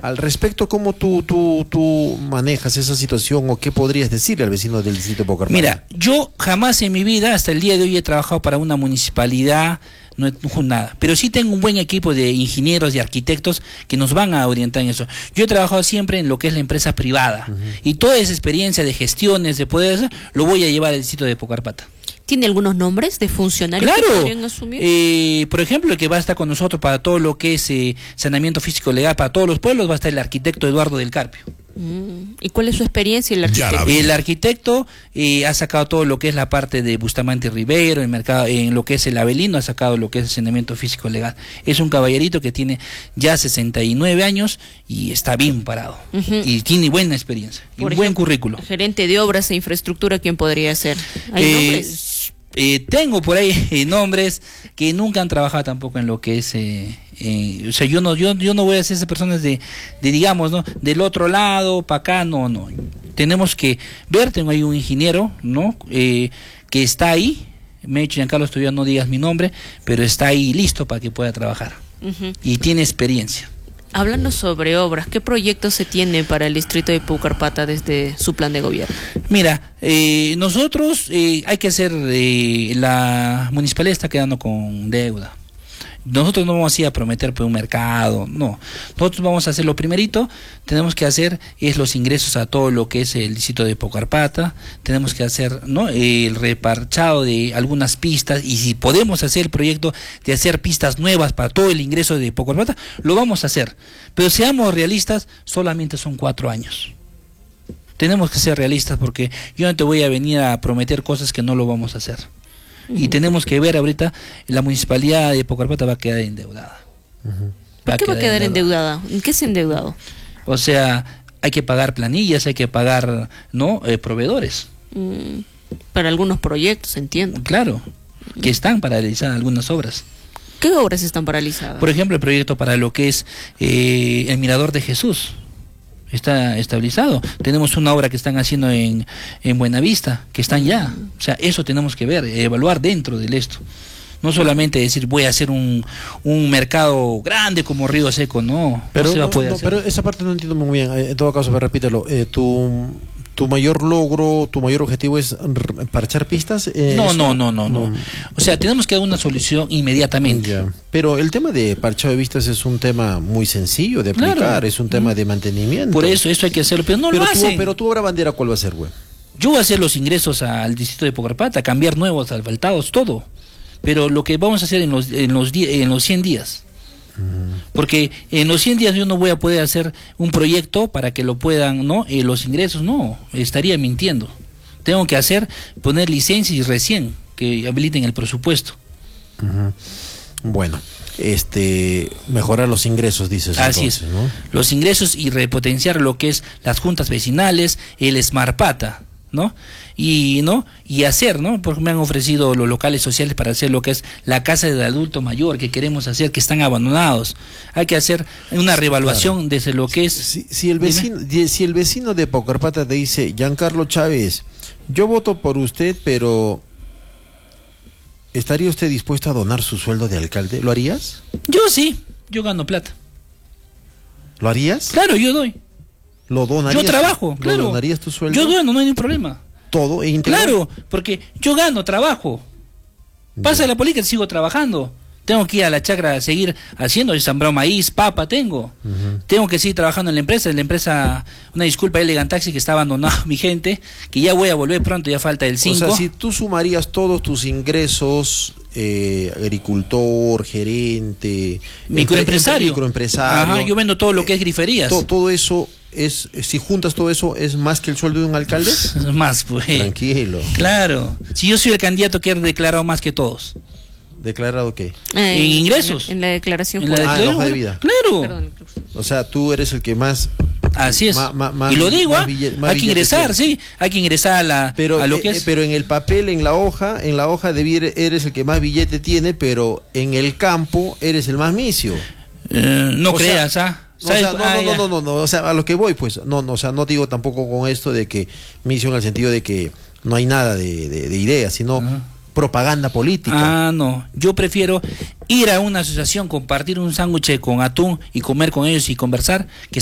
Al respecto, ¿cómo tú manejas esa situación o qué podrías decirle al vecino del distrito de Pucarpata? Mira, yo jamás en mi vida, hasta el día de hoy, he trabajado para una municipalidad, no he nada, pero sí tengo un buen equipo de ingenieros y arquitectos que nos van a orientar en eso. Yo he trabajado siempre en lo que es la empresa privada, y toda esa experiencia de gestiones, de poder hacer, lo voy a llevar al distrito de Pucarpata. ¿Tiene algunos nombres de funcionarios que podrían asumir? Por ejemplo, el que va a estar con nosotros para todo lo que es saneamiento físico legal para todos los pueblos va a estar el arquitecto Eduardo del Carpio. ¿Y cuál es su experiencia el arquitecto? El arquitecto ha sacado todo lo que es la parte de Bustamante Rivero, el mercado, en lo que es el Avelino, ha sacado lo que es el saneamiento físico legal. Es un caballerito que tiene ya 69 años y está bien parado. Y tiene buena experiencia, y un buen currículo. Gerente de obras e infraestructura, ¿quién podría ser? ¿Hay nombres? Tengo por ahí nombres que nunca han trabajado tampoco en lo que es o sea, yo no voy a ser esas personas de digamos, ¿no?, del otro lado para acá, no. Tenemos que ver, tengo ahí un ingeniero, ¿no?, que está ahí. Me ha dicho: Giancarlo, todavía no digas mi nombre, pero está ahí listo para que pueda trabajar. Y tiene experiencia. Hablando sobre obras, ¿qué proyectos se tiene para el distrito de Pucarpata desde su plan de gobierno? Mira, nosotros hay que hacer, la municipalidad está quedando con deuda. Nosotros no vamos a ir a prometer por un mercado, no. Nosotros vamos a hacer lo primerito, tenemos que hacer es los ingresos a todo lo que es el distrito de Pucarpata, tenemos que hacer, ¿no?, el reparchado de algunas pistas, y si podemos hacer el proyecto de hacer pistas nuevas para todo el ingreso de Pucarpata, lo vamos a hacer. Pero seamos realistas, solamente son 4 años. Tenemos que ser realistas porque yo no te voy a venir a prometer cosas que no lo vamos a hacer. Y tenemos que ver ahorita, la municipalidad de Pucarpata va a quedar endeudada. ¿Por qué va a quedar endeudada? ¿En qué se ha endeudado? O sea, hay que pagar planillas, hay que pagar, ¿no?, proveedores. Para algunos proyectos, entiendo. Claro, que están para realizar algunas obras. ¿Qué obras están paralizadas? Por ejemplo, el proyecto para lo que es el Mirador de Jesús. Está estabilizado. Tenemos una obra que están haciendo en Buenavista, que están ya. O sea, eso tenemos que ver, evaluar dentro de esto. No solamente decir voy a hacer un mercado grande como Río Seco, no. Pero no se va a poder hacer. Pero esa parte no entiendo muy bien. En todo caso, repítelo. ¿Tu mayor logro, tu mayor objetivo es parchar pistas? No. O sea, tenemos que dar una solución inmediatamente. Ya. Pero el tema de parchado de vistas es un tema muy sencillo de aplicar, claro. Es un tema de mantenimiento. Por eso hay que hacerlo, pero no lo hacen. Pero tu obra bandera, ¿cuál va a ser, güey? Yo voy a hacer los ingresos al distrito de Pucarpata, cambiar nuevos asfaltados, todo. Pero lo que vamos a hacer en los 100 días. Porque en los 100 días yo no voy a poder hacer un proyecto para que lo puedan, ¿no?, los ingresos, no, estaría mintiendo. Tengo que poner licencias y recién que habiliten el presupuesto. Bueno, mejorar los ingresos, dices. Así entonces, es, ¿no? Los ingresos y repotenciar lo que es las juntas vecinales, el Smarpata, ¿no? Y hacer, ¿no? Porque me han ofrecido los locales sociales para hacer lo que es la casa del adulto mayor que queremos hacer, que están abandonados. Hay que hacer una reevaluación, claro, desde lo que es. Si el vecino de Pucarpata te dice: Giancarlo Chávez, yo voto por usted, pero ¿estaría usted dispuesto a donar su sueldo de alcalde? ¿Lo harías? Yo sí, yo gano plata. ¿Lo harías? Claro, yo doy. ¿Lo donarías? Yo trabajo, claro. ¿Lo donarías tu sueldo? Yo dono, no hay ningún problema. ¿Todo íntegro? Claro, porque yo gano, trabajo. Pasa la política, sigo trabajando. Tengo que ir a la chacra a seguir haciendo, sembrado maíz, papa tengo. Tengo que seguir trabajando en la empresa, una disculpa, Elegant Taxi, que está abandonado mi gente, que ya voy a volver pronto, ya falta el 5. O sea, si tú sumarías todos tus ingresos, agricultor, gerente, microempresario. Ajá, yo vendo todo lo que es griferías. Todo eso si juntas todo eso, ¿es más que el sueldo de un alcalde? Más, pues. Tranquilo. Claro. Si yo soy el candidato que he declarado más que todos. ¿Declarado qué? En ingresos. En la declaración. En la hoja de vida. Claro. Perdón. O sea, tú eres el que más. Así es. Y lo digo, hay que ingresar, sí. Hay que ingresar a lo que es. Pero en el papel, en la hoja de vida eres el que más billete tiene, pero en el campo eres el más misio. No creas, ¿ah? No, o sea, a lo que voy, pues, o sea, no digo tampoco con esto de que misio en el sentido de que no hay nada de ideas, sino propaganda política. No, yo prefiero ir a una asociación, compartir un sándwich con atún y comer con ellos y conversar, que